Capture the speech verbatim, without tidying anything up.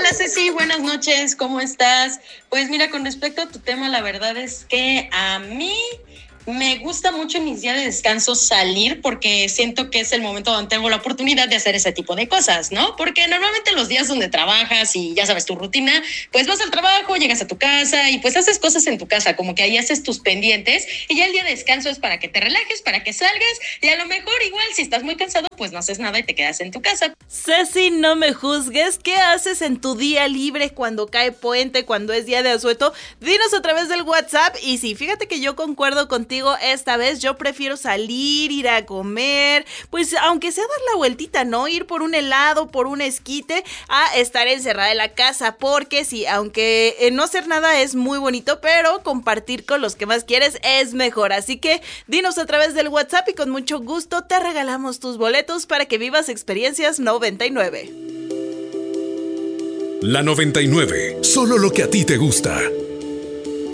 Hola Ceci, buenas noches, ¿cómo estás? Pues mira, con respecto a tu tema, la verdad es que a mí me gusta mucho en mis días de descanso salir porque siento que es el momento donde tengo la oportunidad de hacer ese tipo de cosas, ¿no? Porque normalmente los días donde trabajas y ya sabes tu rutina, pues vas al trabajo, llegas a tu casa y pues haces cosas en tu casa, como que ahí haces tus pendientes y ya el día de descanso es para que te relajes, para que salgas y a lo mejor igual si estás muy cansado, pues no haces nada y te quedas en tu casa. Ceci, no me juzgues. ¿Qué haces en tu día libre cuando cae puente, cuando es día de asueto? Dinos a través del WhatsApp. Y sí, fíjate que yo concuerdo contigo esta vez. Yo prefiero salir, ir a comer, pues aunque sea dar la vueltita, ¿no? Ir por un helado, por un esquite, a estar encerrada en la casa. Porque sí, aunque eh, no hacer nada es muy bonito, pero compartir con los que más quieres es mejor. Así que dinos a través del WhatsApp y con mucho gusto te regalamos tus boletos para que vivas experiencias noventa y nueve. La noventa y nueve, solo lo que a ti te gusta.